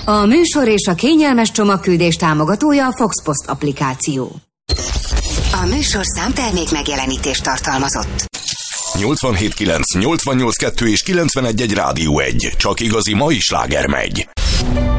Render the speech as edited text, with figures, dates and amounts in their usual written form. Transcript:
A műsor és a kényelmes csomagküldés támogatója a Foxpost applikáció. A műsorszám termék megjelenítést tartalmazott. 87.9, 88.2 és 91.1 Rádió 1. Csak igazi mai sláger megy.